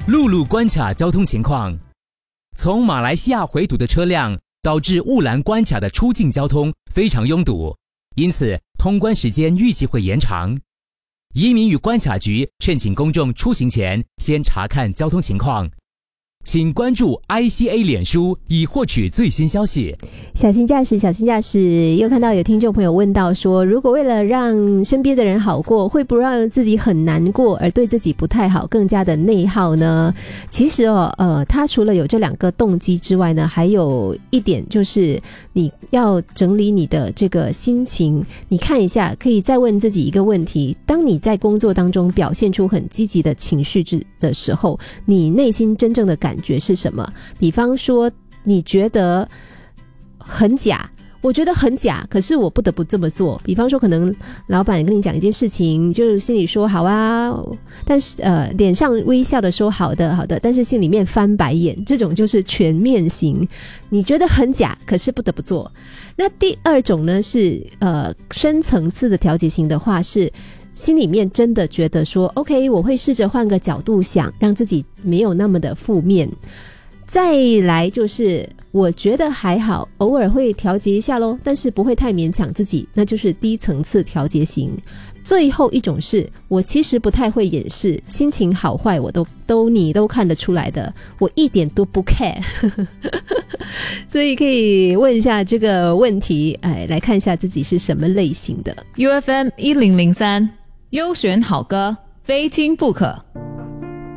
陆路关卡交通情况。从马来西亚回堵的车辆导致雾兰关卡的出境交通非常拥堵，因此通关时间预计会延长。移民与关卡局劝请公众出行前先查看交通情况。请关注 ICA 脸书以获取最新消息。 小心驾驶，小心驾驶。又看到有听众朋友问到说，如果为了让身边的人好过，会不让自己很难过而对自己不太好，更加的内耗呢？其实他除了有这两个动机之外呢，还有一点就是你要整理你的这个心情。你看一下，可以再问自己一个问题：当你在工作当中表现出很积极的情绪的时候，你内心真正的感觉是什么？比方说你觉得很假，我觉得很假，可是我不得不这么做。比方说可能老板跟你讲一件事情，就是心里说好啊，但是脸上微笑的说好的好的，但是心里面翻白眼，这种就是全面型。你觉得很假，可是不得不做。那第二种呢是深层次的调节型的话，是心里面真的觉得说 OK， 我会试着换个角度想，让自己没有那么的负面。再来就是我觉得还好，偶尔会调节一下咯，但是不会太勉强自己，那就是低层次调节型。最后一种是我其实不太会掩饰，心情好坏我你都看得出来的，我一点都不 care 所以可以问一下这个问题，来看一下自己是什么类型的。 UFM 1003优选好歌，非听不可。